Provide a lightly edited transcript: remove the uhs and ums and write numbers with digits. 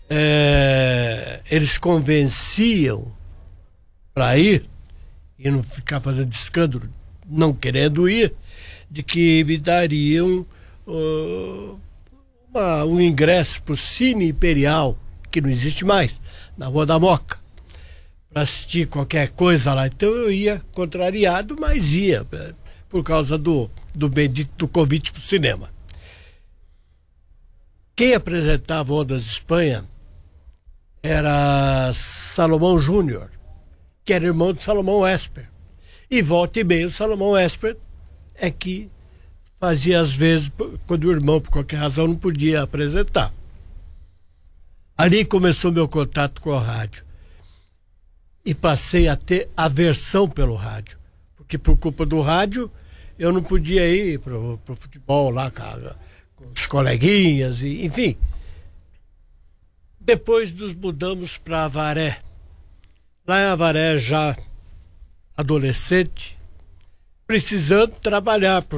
eles convenciam para ir e não ficar fazendo escândalo, não querendo ir, de que me dariam um ingresso para o Cine Imperial, que não existe mais, na Rua da Moca, para assistir qualquer coisa lá. Então eu ia contrariado, mas ia, por causa do bendito do convite para o cinema. Quem apresentava Ondas de Espanha era Salomão Júnior, que era irmão de Salomão Esper. E volta e meia o Salomão Esper é que fazia às vezes, quando o irmão, por qualquer razão, não podia apresentar. Ali começou meu contato com a rádio. E passei a ter aversão pelo rádio. Porque por culpa do rádio, eu não podia ir pro futebol lá com os coleguinhas, enfim. Depois nos mudamos para Avaré. Lá em Avaré, já adolescente, precisando trabalhar,